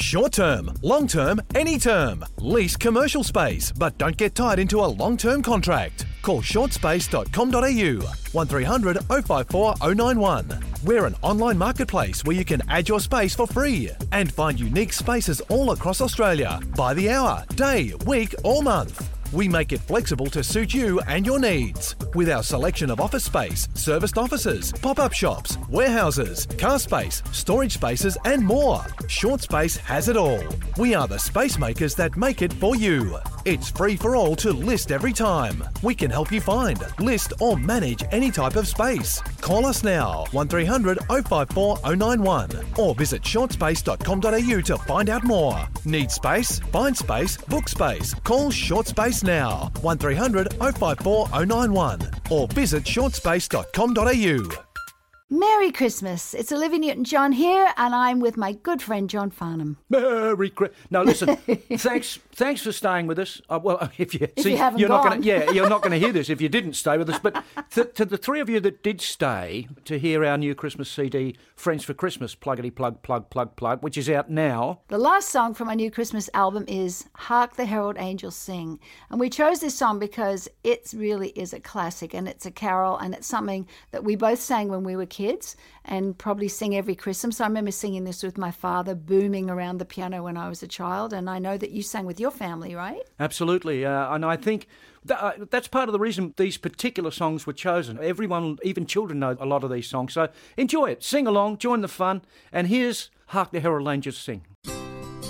Short term, long term, any term. Lease commercial space, but don't get tied into a long-term contract. Call shortspace.com.au 1300 054 091. We're an online marketplace where you can add your space for free and find unique spaces all across Australia by the hour, day, week or month. We make it flexible to suit you and your needs. With our selection of office space, serviced offices, pop-up shops, warehouses, car space, storage spaces and more. Short Space has it all. We are the space makers that make it for you. It's free for all to list every time. We can help you find, list or manage any type of space. Call us now, 1300 054 091 or visit shortspace.com.au to find out more. Need space? Find space, book space. Call Short Space now, 1300 054 091 or visit shortspace.com.au. Merry Christmas. It's Olivia Newton-John here, and I'm with my good friend John Farnham. Merry Christmas. Now listen, thanks for staying with us. Well, if you haven't you're gone. You're not going to hear this if you didn't stay with us. But to the three of you that did stay to hear our new Christmas CD, Friends for Christmas, pluggity plug, plug, plug, plug, which is out now. The last song from our new Christmas album is Hark the Herald Angels Sing. And we chose this song because it really is a classic, and it's a carol, and it's something that we both sang when we were kids and probably sing every Christmas. I remember singing this with my father, booming around the piano when I was a child, and I know that you sang with your family, right? Absolutely, and I think that's part of the reason these particular songs were chosen. Everyone, even children, know a lot of these songs, so enjoy it, sing along, join the fun, and here's Hark the Herald Angels Sing.